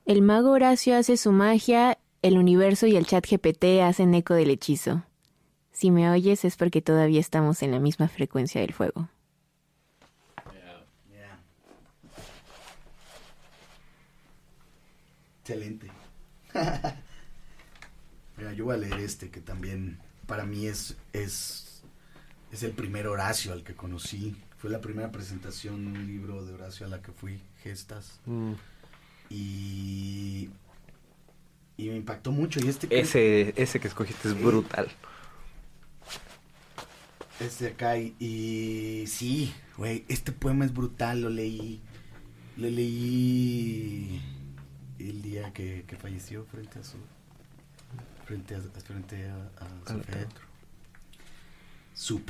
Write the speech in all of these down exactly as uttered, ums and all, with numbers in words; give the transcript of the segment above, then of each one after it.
El mago Horacio hace su magia, el universo y el chat G P T hacen eco del hechizo. Si me oyes es porque todavía estamos en la misma frecuencia del fuego. Yeah. Yeah. Excelente. Mira, yo voy a leer este que también para mí es, es, es el primer Horacio al que conocí. Fue la primera presentación de un libro de Horacio a la que fui, Gestas. Mm. Y, y me impactó mucho. Y este que, ese, ese que escogiste es brutal. Este acá, y, y sí, güey, este poema es brutal. Lo leí, lo leí el día que, que falleció frente a su, frente a, frente a, a su féretro. Sup.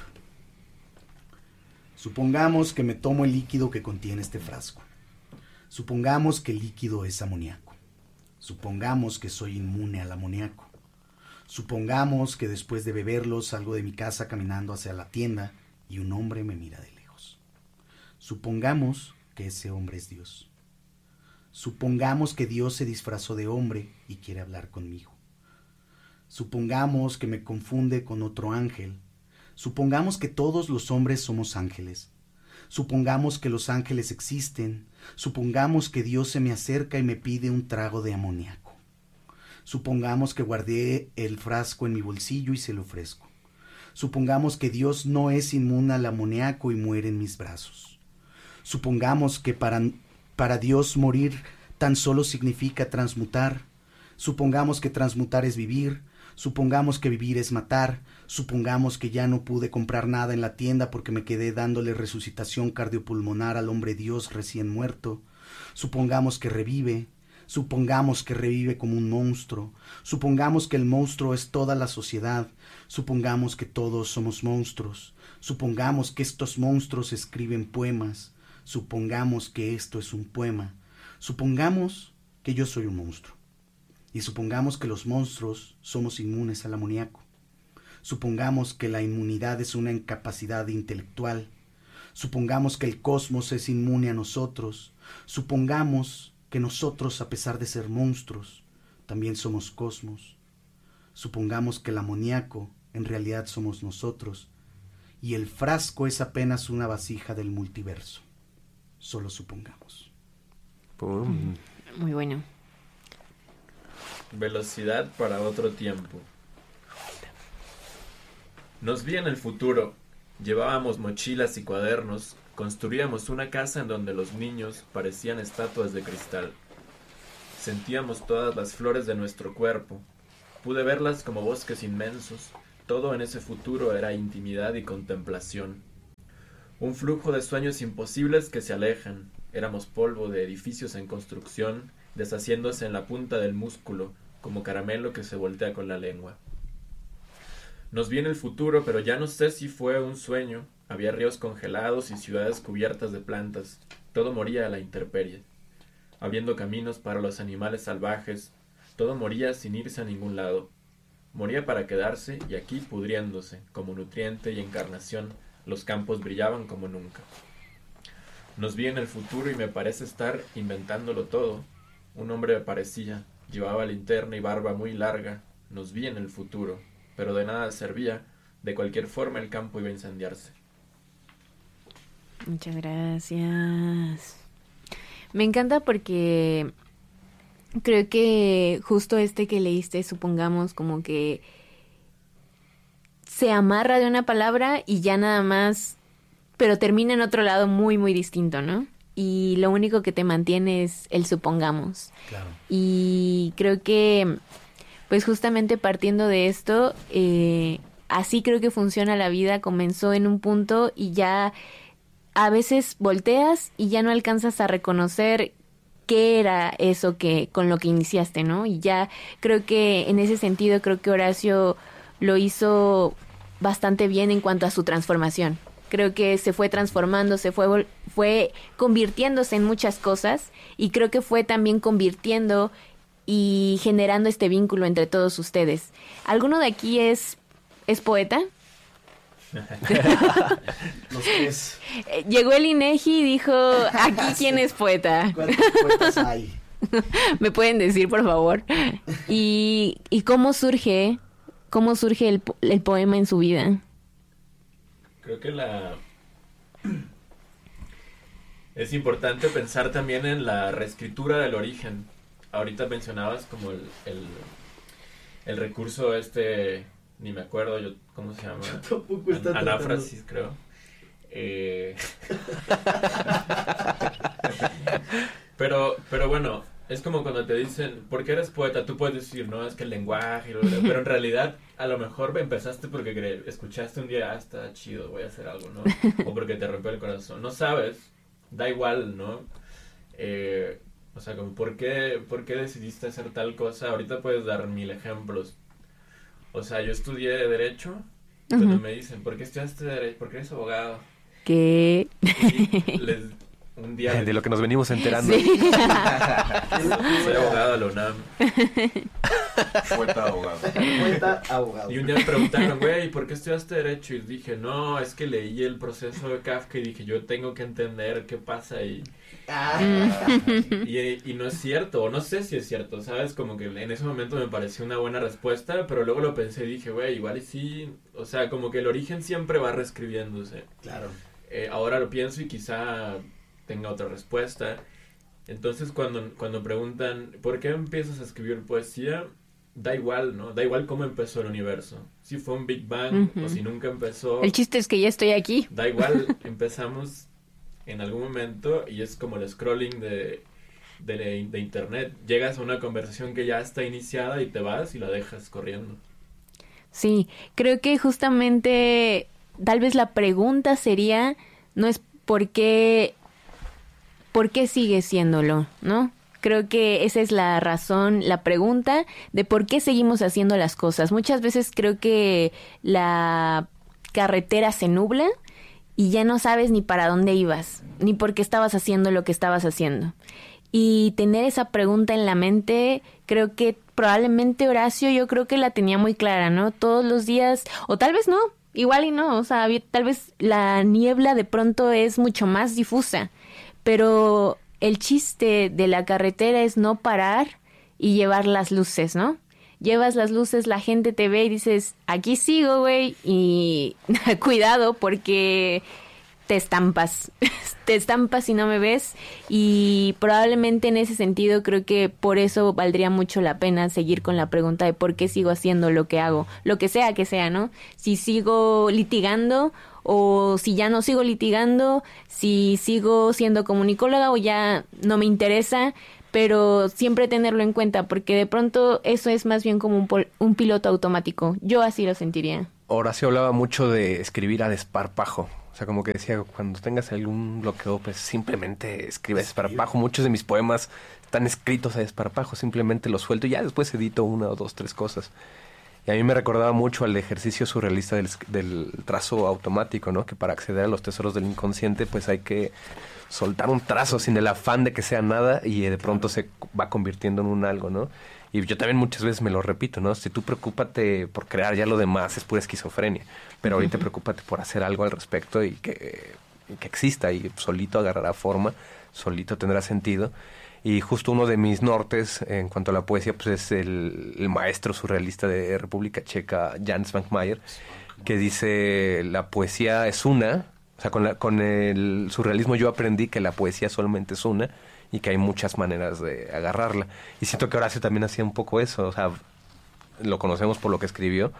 Supongamos que me tomo el líquido que contiene este frasco. Supongamos que el líquido es amoníaco. Supongamos que soy inmune al amoníaco. Supongamos que después de beberlo salgo de mi casa caminando hacia la tienda y un hombre me mira de lejos. Supongamos que ese hombre es Dios. Supongamos que Dios se disfrazó de hombre y quiere hablar conmigo. Supongamos que me confunde con otro ángel. Supongamos que todos los hombres somos ángeles. Supongamos que los ángeles existen. Supongamos que Dios se me acerca y me pide un trago de amoníaco. Supongamos que guardé el frasco en mi bolsillo y se lo ofrezco. Supongamos que Dios no es inmune al amoníaco y muere en mis brazos. Supongamos que para, para Dios morir tan solo significa transmutar. Supongamos que transmutar es vivir. Supongamos que vivir es matar. Supongamos que ya no pude comprar nada en la tienda porque me quedé dándole resucitación cardiopulmonar al hombre Dios recién muerto. Supongamos que revive. Supongamos que revive como un monstruo. Supongamos que el monstruo es toda la sociedad. Supongamos que todos somos monstruos. Supongamos que estos monstruos escriben poemas. Supongamos que esto es un poema. Supongamos que yo soy un monstruo. Y supongamos que los monstruos somos inmunes al amoníaco. Supongamos que la inmunidad es una incapacidad intelectual. Supongamos que el cosmos es inmune a nosotros. Supongamos que nosotros, a pesar de ser monstruos, también somos cosmos. Supongamos que el amoníaco en realidad somos nosotros y el frasco es apenas una vasija del multiverso. Solo supongamos. Boom. Muy bueno. Velocidad para otro tiempo. Nos vi en el futuro. Llevábamos mochilas y cuadernos. Construíamos una casa en donde los niños parecían estatuas de cristal. Sentíamos todas las flores de nuestro cuerpo. Pude verlas como bosques inmensos. Todo en ese futuro era intimidad y contemplación. Un flujo de sueños imposibles que se alejan. Éramos polvo de edificios en construcción, deshaciéndose en la punta del músculo, como caramelo que se voltea con la lengua. Nos vi en el futuro, pero ya no sé si fue un sueño. Había ríos congelados y ciudades cubiertas de plantas. Todo moría a la intemperie. Habiendo caminos para los animales salvajes, todo moría sin irse a ningún lado. Moría para quedarse y aquí pudriéndose, como nutriente y encarnación, los campos brillaban como nunca. Nos vi en el futuro y me parece estar inventándolo todo. Un hombre me parecía, llevaba linterna y barba muy larga. Nos vi en el futuro, pero de nada servía. De cualquier forma el campo iba a incendiarse. Muchas gracias. Me encanta porque creo que justo este que leíste, supongamos como que se amarra de una palabra y ya nada más, pero termina en otro lado muy, muy distinto, ¿no? Y lo único que te mantiene es el supongamos. Claro. Y creo que, pues justamente partiendo de esto, eh, así creo que funciona la vida. Comenzó en un punto y ya a veces volteas y ya no alcanzas a reconocer qué era eso que con lo que iniciaste, ¿no? Y ya creo que en ese sentido creo que Horacio lo hizo bastante bien en cuanto a su transformación. Creo que se fue transformando, se fue fue convirtiéndose en muchas cosas y creo que fue también convirtiendo y generando este vínculo entre todos ustedes. ¿Alguno de aquí es es poeta? Los tres. Llegó el INEGI y dijo, aquí quién es poeta. ¿Cuántos poetas hay? ¿Me pueden decir, por favor? ¿Y, y cómo surge, cómo surge el, el poema en su vida? Creo que la... Es importante pensar también en la reescritura del origen. Ahorita mencionabas como el, el, el recurso este, ni me acuerdo yo cómo se llama. Tampoco está An- anáfrasis, creo. Eh... pero, pero bueno, es como cuando te dicen, ¿por qué eres poeta? Tú puedes decir, no, es que el lenguaje, pero en realidad a lo mejor empezaste porque cre- escuchaste un día, ah, está chido, voy a hacer algo, ¿no? O porque te rompió el corazón. No sabes, da igual, ¿no? Eh, o sea, como, ¿por qué, ¿por qué decidiste hacer tal cosa? Ahorita puedes dar mil ejemplos. O sea, yo estudié Derecho, cuando Uh-huh. me dicen, ¿por qué estudiaste Derecho? ¿Por qué eres abogado? Que... Y les, un día... De les- lo que nos venimos enterando. Sí. soy abogado de la UNAM. Poeta abogado. Poeta abogado. Y un día me preguntaron, güey, ¿por qué estudiaste Derecho? Y dije, no, es que leí el proceso de Kafka y dije, yo tengo que entender qué pasa y, Ah. y, y no es cierto, o no sé si es cierto, ¿sabes? Como que en ese momento me pareció una buena respuesta, pero luego lo pensé y dije, güey, igual y sí, o sea, como que el origen siempre va reescribiéndose. Claro. Eh, ahora lo pienso y quizá tenga otra respuesta. Entonces cuando, cuando preguntan, ¿por qué empiezas a escribir poesía? Da igual, ¿no? Da igual cómo empezó el universo. Si fue un Big Bang Ujú. o si nunca empezó. El chiste es que ya estoy aquí. Da igual, empezamos en algún momento y es como el scrolling de, de, de internet. Llegas a una conversación que ya está iniciada y te vas y la dejas corriendo. Sí, creo que justamente tal vez la pregunta sería, no es por qué, por qué sigue siéndolo, ¿no? Creo que esa es la razón, la pregunta de por qué seguimos haciendo las cosas. Muchas veces creo que la carretera se nubla y ya no sabes ni para dónde ibas, ni por qué estabas haciendo lo que estabas haciendo. Y tener esa pregunta en la mente, creo que probablemente Horacio, yo creo que la tenía muy clara, ¿no? Todos los días, o tal vez no, igual y no, o sea, había- tal vez la niebla de pronto es mucho más difusa, pero el chiste de la carretera es no parar y llevar las luces, ¿no? Llevas las luces, la gente te ve y dices, aquí sigo, güey, y cuidado porque te estampas, te estampas y no me ves, y probablemente en ese sentido creo que por eso valdría mucho la pena seguir con la pregunta de por qué sigo haciendo lo que hago, lo que sea que sea, ¿no? Si sigo litigando o si ya no sigo litigando, si sigo siendo comunicóloga o ya no me interesa, pero siempre tenerlo en cuenta porque de pronto eso es más bien como un, pol- un piloto automático, yo así lo sentiría. Horacio hablaba mucho de escribir a desparpajo. O sea, como que decía, cuando tengas algún bloqueo, pues simplemente escribe a desparpajo. Muchos de mis poemas están escritos a desparpajo, simplemente los suelto y ya después edito una o dos, tres cosas. Y a mí me recordaba mucho al ejercicio surrealista del, del trazo automático, ¿no? Que para acceder a los tesoros del inconsciente, pues hay que soltar un trazo sin el afán de que sea nada y de pronto se va convirtiendo en un algo, ¿no? Y yo también muchas veces me lo repito, ¿no? Si tú preocúpate por crear, ya lo demás es pura esquizofrenia. Pero ahorita preocúpate por hacer algo al respecto y que, y que exista y solito agarrará forma, solito tendrá sentido. Y justo uno de mis nortes en cuanto a la poesía, pues es el, el maestro surrealista de República Checa, Jan Svankmajer, que dice, la poesía es una. O sea, con, la, con el surrealismo yo aprendí que la poesía solamente es una y que hay muchas maneras de agarrarla. Y siento que Horacio también hacía un poco eso, o sea, lo conocemos por lo que escribió,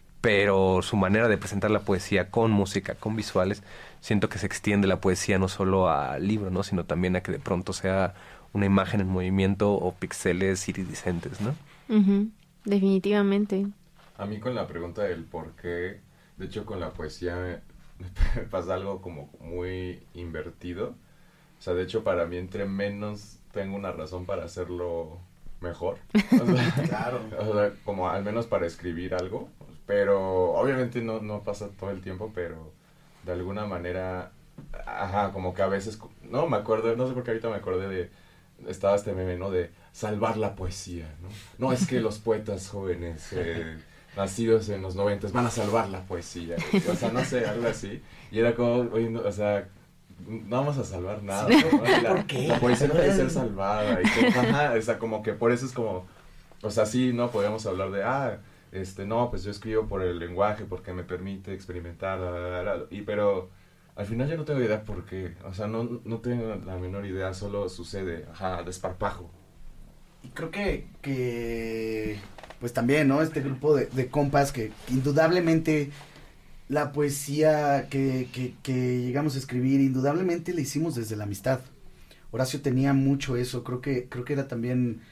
pero su manera de presentar la poesía con música, con visuales, siento que se extiende la poesía no solo al libro, ¿no? Sino también a que de pronto sea una imagen en movimiento o píxeles iridiscentes, ¿no? Uh-huh. Definitivamente. A mí con la pregunta del por qué, de hecho con la poesía me, me pasa algo como muy invertido. O sea, de hecho para mí entre menos tengo una razón para hacerlo mejor. O sea, Claro. o sea, como al menos para escribir algo. Pero obviamente no, no pasa todo el tiempo, pero de alguna manera, ajá, como que a veces, no me acuerdo, no sé por qué ahorita me acordé de, estaba este meme, ¿no? De salvar la poesía, ¿no? No, es que los poetas jóvenes, eh, nacidos en los noventas, van a salvar la poesía. O sea, no sé, algo así. Y era como, oye, no, o sea, no vamos a salvar nada. Sí. ¿no? La, ¿Por qué? La poesía no debe ser salvada. Y que, ajá, o sea, como que por eso es como, o sea, sí, no podemos hablar de, ah, este, no, pues yo escribo por el lenguaje, porque me permite experimentar, la, la, la, la, y pero al final yo no tengo idea por qué, o sea, no, no tengo la menor idea, solo sucede, ajá, desparpajo. Y creo que, que pues también, ¿no? Este grupo de, de compas que indudablemente la poesía que, que, que llegamos a escribir, indudablemente la hicimos desde la amistad. Horacio tenía mucho eso, creo que, creo que era también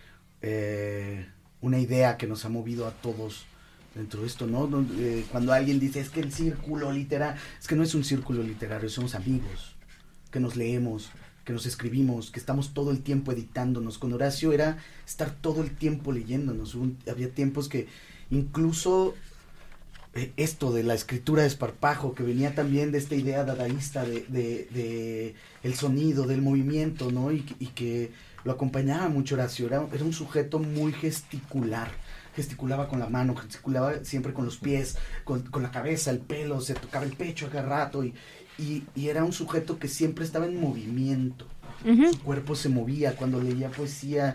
eh, una idea que nos ha movido a todos dentro de esto, ¿no? Eh, cuando alguien dice, es que el círculo literario, es que no es un círculo literario, somos amigos, que nos leemos, que nos escribimos, que estamos todo el tiempo editándonos. Con Horacio era estar todo el tiempo leyéndonos. Hubo, había tiempos que incluso eh, esto de la escritura de esparpajo, que venía también de esta idea dadaísta de, de, de el sonido, del movimiento, ¿no? Y, y que lo acompañaba mucho Horacio. Era, era un sujeto muy gesticular. Gesticulaba con la mano, gesticulaba siempre con los pies, con, con la cabeza, el pelo, se tocaba el pecho a cada rato y Y, y era un sujeto que siempre estaba en movimiento. Uh-huh. Su cuerpo se movía cuando leía poesía.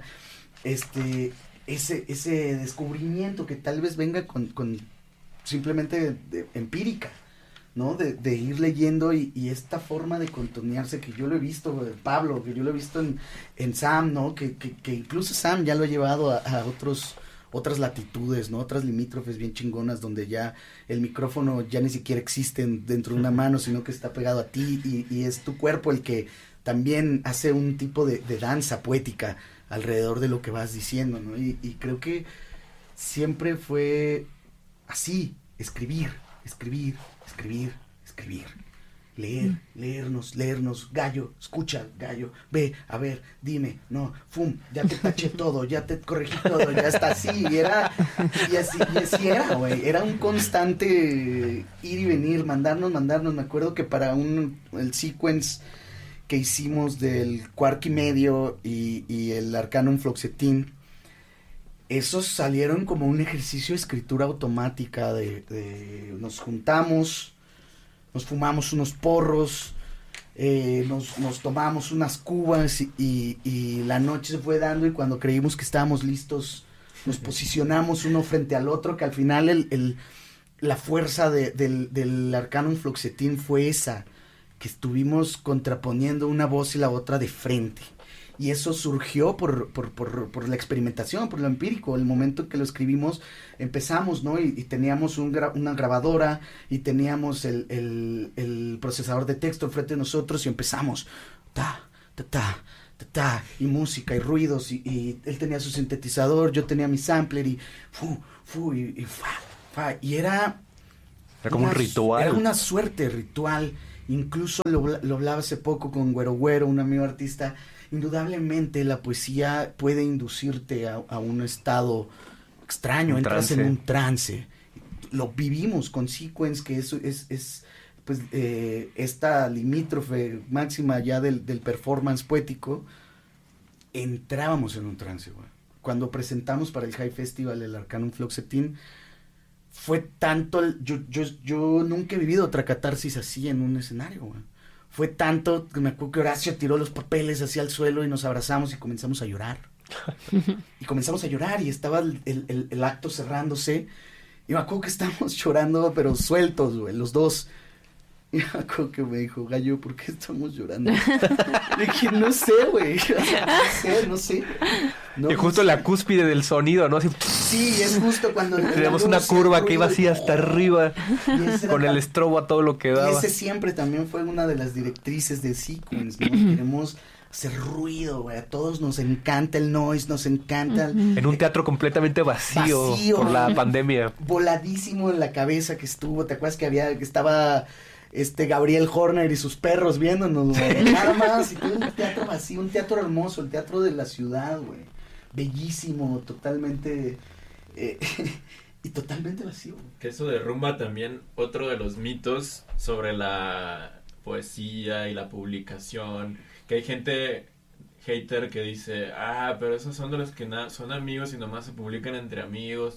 Este, ese, ese descubrimiento que tal vez venga con, con simplemente de, de, empírica, ¿no? De, de ir leyendo y, y esta forma de contonearse que yo lo he visto, Pablo, que yo lo he visto en, en Sam, ¿no? Que, que, que incluso Sam ya lo ha llevado a, a otros... otras latitudes, ¿no? Otras limítrofes bien chingonas donde ya el micrófono ya ni siquiera existe dentro de una mano, sino que está pegado a ti y, y es tu cuerpo el que también hace un tipo de, de danza poética alrededor de lo que vas diciendo, ¿no? Y, y creo que siempre fue así, escribir, escribir, escribir, escribir. Leer, mm. leernos, leernos, gallo, escucha, gallo, ve, a ver, dime, no, fum, ya te taché todo, ya te corregí todo, ya está así, y era, y así, y así era, güey, era un constante ir y venir, mandarnos, mandarnos, me acuerdo que para un, el sequence que hicimos del Quark y Medio y, y el Arcanum Fluoxetine, esos salieron como un ejercicio de escritura automática, de, de nos juntamos, nos fumamos unos porros, eh, nos, nos tomamos unas cubas y, y, y la noche se fue dando y cuando creímos que estábamos listos nos posicionamos uno frente al otro, que al final el, el, la fuerza de, del, del Arcanum Fluoxetine fue esa, que estuvimos contraponiendo una voz y la otra de frente. Y eso surgió por, por, por, por la experimentación, por lo empírico. El momento que lo escribimos empezamos, ¿no? Y, y teníamos un gra- una grabadora y teníamos el, el, el procesador de texto enfrente de nosotros y empezamos. Ta, ta, ta, ta, ta, y música y ruidos. Y, y él tenía su sintetizador, yo tenía mi sampler y fu, fu, y, y fa, fa. Y era... Era como una, un ritual. Era una suerte ritual. Incluso lo, lo hablaba hace poco con Güero Güero, un amigo artista. Indudablemente la poesía puede inducirte a, a un estado extraño, un entras trance. en un trance. Lo vivimos con Sequence, que eso es, es pues eh, esta limítrofe máxima ya del, del performance poético. Entrábamos en un trance, güey. Cuando presentamos para el High Festival el Arcanum Fluoxetine, fue tanto, el, yo, yo, yo nunca he vivido otra catarsis así en un escenario, güey. Fue tanto que me acuerdo que Horacio tiró los papeles hacia el suelo y nos abrazamos y comenzamos a llorar. Y comenzamos a llorar y estaba el, el, el acto cerrándose. Y me acuerdo que estábamos llorando, pero sueltos, güey, los dos. Y me acuerdo que me dijo, Gallo, ¿por qué estamos llorando? Le dije, no sé, güey. O sea, no sé, no sé. No, y justo no sé. la cúspide del sonido, ¿no? Así, sí, es justo cuando... Tenemos una curva que iba así hasta arriba, con el estrobo a todo lo que daba. Y ese siempre también fue una de las directrices de Sequence, ¿no? Queremos hacer ruido, güey. A todos nos encanta el noise, nos encanta... El, en un teatro completamente vacío, vacío por la pandemia. Voladísimo en la cabeza que estuvo. ¿Te acuerdas que había, que estaba... este Gabriel Horner y sus perros viéndonos, güey, nada más, y todo un teatro vacío, un teatro hermoso, el teatro de la ciudad, güey, bellísimo, totalmente, eh, y totalmente vacío. Que eso derrumba también otro de los mitos sobre la poesía y la publicación, que hay gente hater que dice, ah, pero esos son de los que na- son amigos y nomás se publican entre amigos,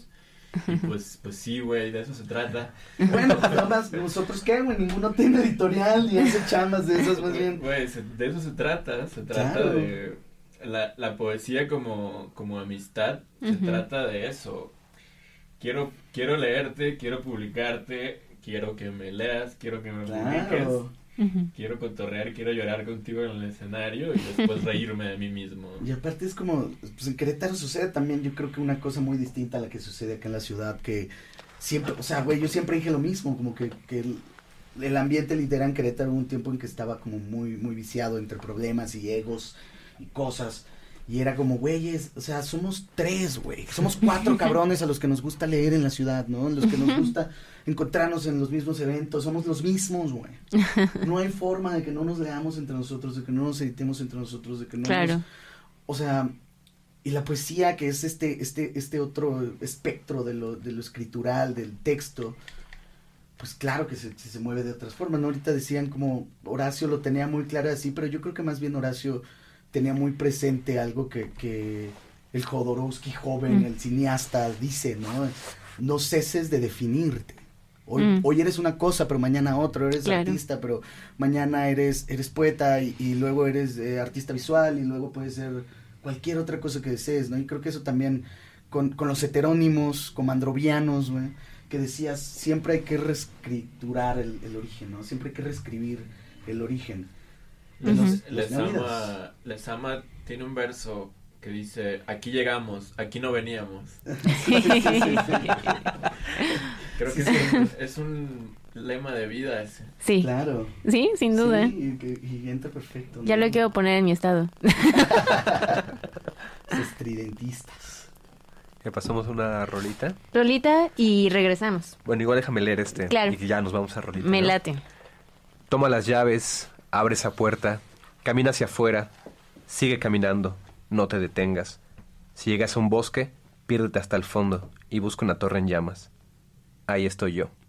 Y pues, pues sí, güey, de eso se trata. Bueno, pues nada más, nosotros qué, güey, ninguno tiene editorial y hace chamas de esas más bien. Güey, se- de eso se trata, se trata Claro. de la, la poesía como, como amistad, se Ujú. trata de eso. Quiero, quiero leerte, quiero publicarte, quiero que me leas, quiero que me publiques, Claro. Ujú. quiero cotorrear, quiero llorar contigo en el escenario y después reírme de mí mismo. Y aparte es como, pues en Querétaro sucede también, yo creo que una cosa muy distinta a la que sucede acá en la ciudad, que siempre, o sea, güey, yo siempre dije lo mismo, como que, que el, el ambiente literario en Querétaro hubo un tiempo en que estaba como muy, muy viciado entre problemas y egos y cosas, y era como, güeyes, o sea, somos tres, güey, somos cuatro cabrones a los que nos gusta leer en la ciudad, ¿no? Los que nos gusta encontrarnos en los mismos eventos, somos los mismos, güey. No hay forma de que no nos leamos entre nosotros, de que no nos editemos entre nosotros, de que no Claro. nos... O sea, y la poesía, que es este, este, este otro espectro de lo, de lo escritural, del texto, pues claro que se, se mueve de otras formas, ¿no? Ahorita decían como Horacio lo tenía muy claro así, pero yo creo que más bien Horacio tenía muy presente algo que, que el Jodorowsky joven, Mm. el cineasta, dice, ¿no? No ceses de definirte. Hoy, Mm. hoy eres una cosa, pero mañana otro, eres Claro. artista, pero mañana eres, eres poeta y, y luego eres eh, artista visual y luego puedes ser cualquier otra cosa que desees, ¿no? Y creo que eso también con, con los heterónimos, comandrovianos, güey, que decías, siempre hay que reescriturar el, el origen, ¿no? Siempre hay que reescribir el origen. de Ujú. los- los Les neoidas. ama, les ama, tiene un verso que dice, aquí llegamos, aquí no veníamos. Creo que es un, es un lema de vida ese. Sí, Claro. sí, sin duda. Sí, y, que- y entra perfecto. Ya ¿no? lo quiero poner en mi estado. Los estridentistas. Le pasamos una rolita. Rolita y regresamos. Bueno, igual déjame leer este. Claro. Y que ya nos vamos a rolita. Me ¿no? late. Toma las llaves, abre esa puerta, camina hacia afuera, sigue caminando, no te detengas. Si llegas a un bosque, piérdete hasta el fondo y busca una torre en llamas. Ahí estoy yo.